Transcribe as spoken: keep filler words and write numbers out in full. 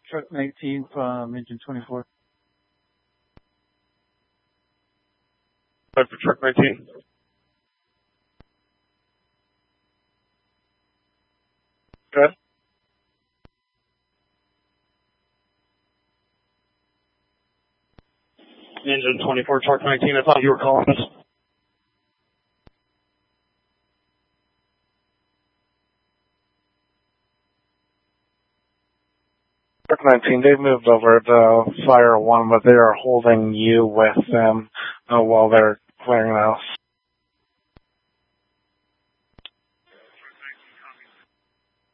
Truck nineteen from engine twenty-four. For truck nineteen. Go ahead. Engine twenty-four, truck nineteen. I thought you were calling us. Truck nineteen, they've moved over to Fire one, but they are holding you with them uh, while they're clearing the house.